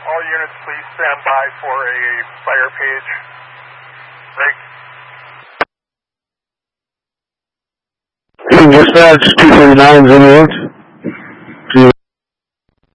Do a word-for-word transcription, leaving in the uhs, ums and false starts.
All units, please stand by for a fire page. Break. Dispatch two forty-nine, zero.